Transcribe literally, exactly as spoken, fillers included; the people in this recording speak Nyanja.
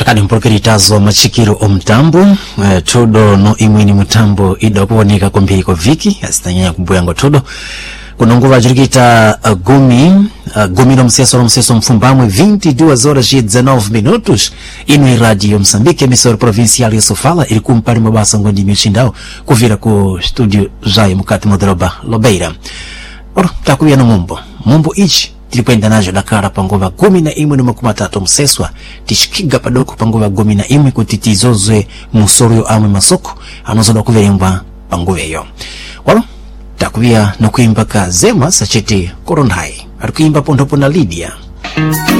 Takani mprokeritazo machikiro omtambo uh, todo no imwini mutambo idokuoneka kumbiko viki asitanyanya kumbuyango todo kunonguva jirikita uh, gumi uh, gumi no mseso no mseso mfumbamwe vinte e duas horas e dezenove minutos ino radio Moçambique emissora provincial Sofala ili kumpari mabasa ngondi mishindao kuvira ku studio Jai mukati modroba Lobeira. Ora takuya no mumbo mumbo ichi tilipoenda najo Dakar pangova gumi na imwe no makumi atatu mseswa tishikiga padoko pangova gumi na imwe kutitizozwe musorio amwe masoko anozoda kuverembwa pangoveyo. Walo takuya no kuimba ka zema sachete korondai alikuimba pondopo na Lydia.